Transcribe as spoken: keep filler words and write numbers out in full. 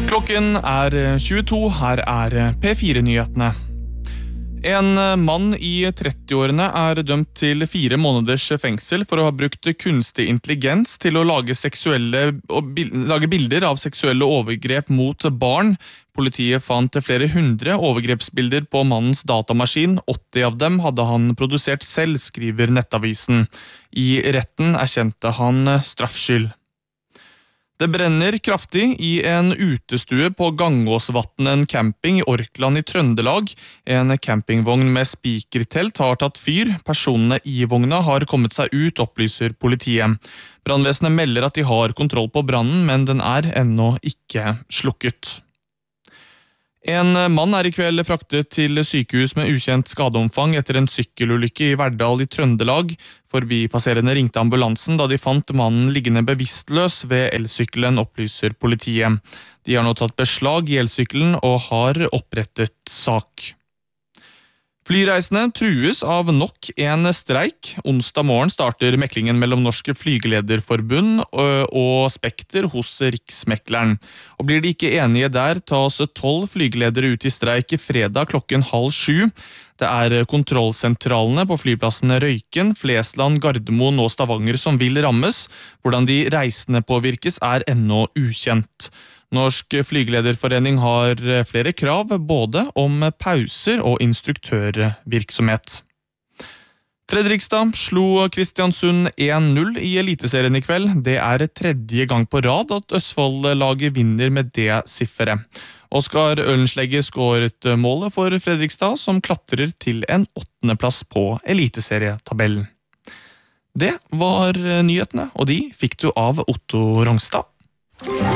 Klokken er tjueto, her er P fire-nyhetene. En mann i trettiårene er dømt til fire måneders fengsel for å ha brukt kunstig intelligens til å lage, seksuelle, lage bilder av seksuelle overgrep mot barn. Politiet fant flere hundre overgrepsbilder på mannens datamaskin. åtti av dem hadde han produsert selv, skriver Nettavisen. I retten erkjente han straffskyld. Det brenner kraftig i en utestue på Gangåsvatnen camping i Orkland i Trøndelag. En campingvogn med spikertelt har tatt fyr. Personene i vogna har kommet seg ut, opplyser politiet. Brannvesenet melder at de har kontroll på brannen, men den er ennå ikke slukket. En mann er i kveld fraktet til sykehus med ukjent skadeomfang etter en sykkelulykke i Verdal i Trøndelag. Forbipasserende ringte ambulansen da de fant mannen liggende bevisstløs ved elsykkelen, opplyser politiet. De har nå tatt beslag i elsykkelen og har opprettet sak. Flyreisende trues av nok en streik. Onsdag morgen starter meklingen mellom Norske Flygelederforbund og Spekter hos Riksmekleren. Og blir de ikke enige der, tas tolv flygeledere ut i streik fredag klokken halv sju. Det er kontrollsentralene på flyplassene Røyken, Flesland, Gardermoen og Stavanger som vil rammes. Hvordan de reisende påvirkes er ennå ukjent. Norsk Flygelederforening har flere krav, både om pauser og instruktørvirksomhet. Fredrikstad slo Kristiansund én null i Eliteserien i kveld. Det er tredje gang på rad at Østfold-laget vinner med det sifferet. Oskar Ølenslegge skåret målet for Fredrikstad, som klatrer til en åttendeplass på Eliteserietabellen. Det var nyhetene, og de fikk du av Otto Rongstad.